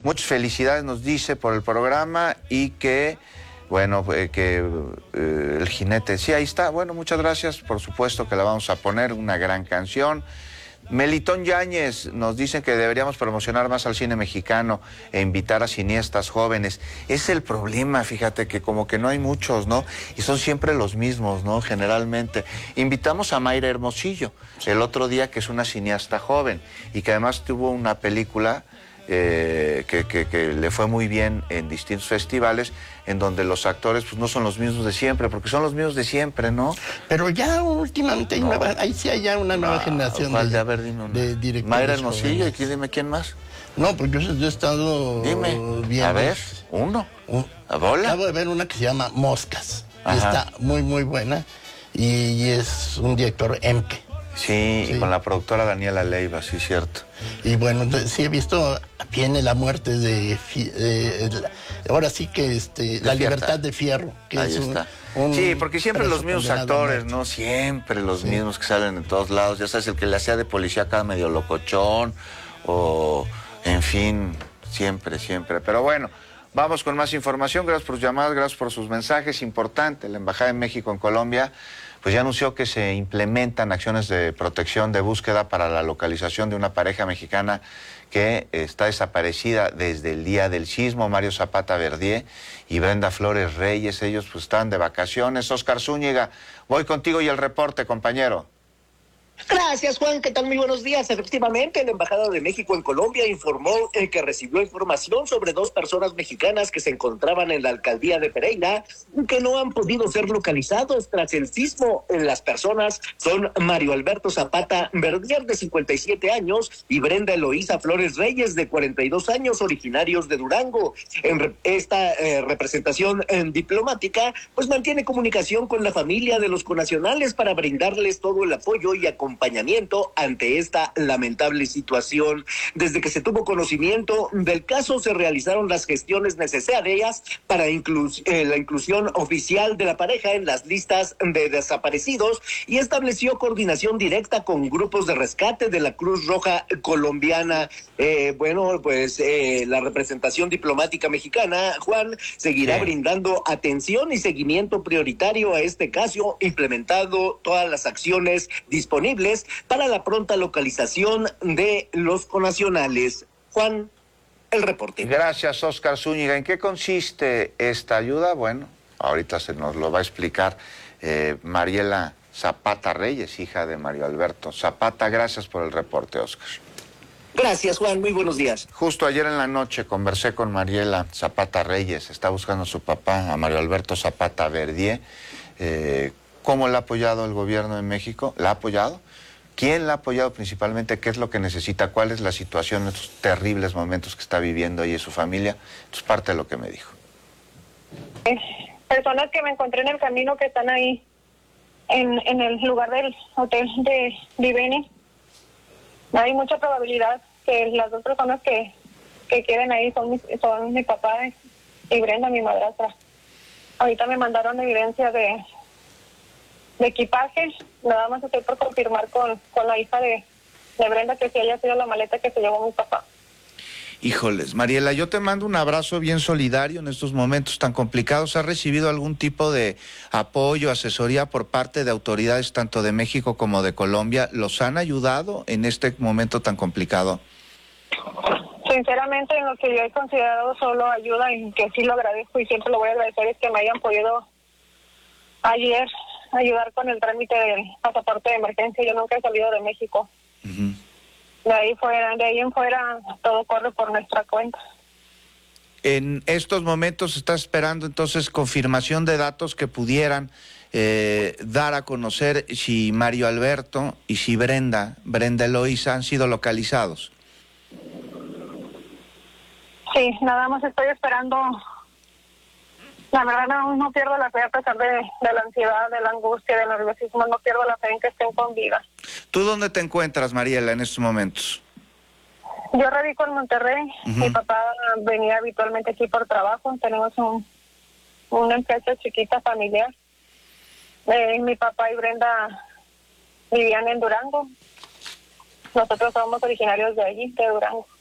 Muchas felicidades nos dice por el programa y que, bueno, el jinete, sí, ahí está. Bueno, muchas gracias, por supuesto que la vamos a poner, una gran canción. Melitón Yáñez nos dicen que deberíamos promocionar más al cine mexicano e invitar a cineastas jóvenes. Es el problema, fíjate, que como que no hay muchos, ¿no? Y son siempre los mismos, ¿no? Generalmente. Invitamos a Mayra Hermosillo el otro día, que es una cineasta joven y que además tuvo una película que le fue muy bien en distintos festivales, en donde los actores pues no son los mismos de siempre, porque son los mismos de siempre, ¿no? Pero ya últimamente hay ahí sí hay ya una nueva generación de directores. Mayra Hermosillo, y dime quién más. No, pues yo he estado viendo. A ver, uno. ¿Bola? Acabo de ver una que se llama Moscas. Y está muy, muy buena. Y es un director Emke. Sí, y con la productora Daniela Leiva, sí, cierto. Y bueno, sí he visto, viene la muerte ahora sí que La Libertad de Fierro. Que ahí está. Sí, porque siempre los mismos actores, ¿no? Siempre los mismos que salen en todos lados. Ya sabes, el que le hacía de policía acá medio locochón, o en fin, siempre. Pero bueno, vamos con más información. Gracias por sus llamadas, gracias por sus mensajes. Importante, la Embajada de México en Colombia pues ya anunció que se implementan acciones de protección, de búsqueda para la localización de una pareja mexicana que está desaparecida desde el día del sismo. Mario Zapata Verdier y Brenda Flores Reyes, ellos pues están de vacaciones. Oscar Zúñiga, voy contigo y el reporte, compañero. Gracias, Juan. ¿Qué tal? Muy buenos días. Efectivamente, la Embajada de México en Colombia informó que recibió información sobre 2 personas mexicanas que se encontraban en la alcaldía de Pereira que no han podido ser localizados tras el sismo. Las personas son Mario Alberto Zapata Verdier, de 57 años, y Brenda Eloísa Flores Reyes, de 42 años, originarios de Durango. En esta representación diplomática, pues mantiene comunicación con la familia de los connacionales para brindarles todo el apoyo y acompañamiento ante esta lamentable situación. Desde que se tuvo conocimiento del caso, se realizaron las gestiones necesarias para la inclusión oficial de la pareja en las listas de desaparecidos y estableció coordinación directa con grupos de rescate de la Cruz Roja colombiana. La representación diplomática mexicana, Juan, seguirá brindando atención y seguimiento prioritario a este caso, implementando todas las acciones disponibles para la pronta localización de los connacionales. Juan, el reporte. Gracias, Oscar Zúñiga. ¿En qué consiste esta ayuda? Bueno, ahorita se nos lo va a explicar Mariela Zapata Reyes, hija de Mario Alberto Zapata. Gracias por el reporte, Oscar. Gracias, Juan. Muy buenos días. Justo ayer en la noche conversé con Mariela Zapata Reyes. Está buscando a su papá, a Mario Alberto Zapata Verdier. ¿Cómo le ha apoyado el gobierno de México? ¿La ha apoyado? ¿Quién la ha apoyado principalmente? ¿Qué es lo que necesita? ¿Cuál es la situación en estos terribles momentos que está viviendo ella y su familia? Esto es parte de lo que me dijo. Personas que me encontré en el camino que están ahí en el lugar del hotel de Viveni. Hay mucha probabilidad que las 2 personas que queden ahí son mi papá y Brenda, mi madrastra. Ahorita me mandaron evidencia de equipaje. Nada más estoy por confirmar con la hija de Brenda que sí haya sido la maleta que se llevó mi papá. Híjoles, Mariela, yo te mando un abrazo bien solidario en estos momentos tan complicados. ¿Has recibido algún tipo de apoyo, asesoría por parte de autoridades tanto de México como de Colombia? ¿Los han ayudado en este momento tan complicado? Sinceramente, en lo que yo he considerado solo ayuda, y que sí lo agradezco y siempre lo voy a agradecer, es que me hayan podido ayer ayudar con el trámite del pasaporte de emergencia. Yo nunca he salido de México. Uh-huh. De ahí en fuera, todo corre por nuestra cuenta. En estos momentos estás esperando entonces confirmación de datos que pudieran dar a conocer si Mario Alberto y si Brenda Eloísa han sido localizados. Sí, nada más estoy esperando. La verdad no pierdo la fe a pesar de la ansiedad, de la angustia, del nerviosismo. No pierdo la fe en que estén con vida. ¿Tú dónde te encuentras, Mariela, en estos momentos? Yo radico en Monterrey. Uh-huh. Mi papá venía habitualmente aquí por trabajo. Tenemos una empresa chiquita familiar. Mi papá y Brenda vivían en Durango. Nosotros somos originarios de allí, de Durango.